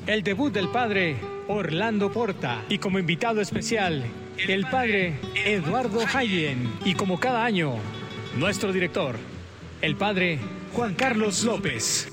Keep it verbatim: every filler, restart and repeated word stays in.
el debut del padre Orlando Porta y como invitado especial, el padre Eduardo Hayen y como cada año, nuestro director, el padre Juan Carlos López.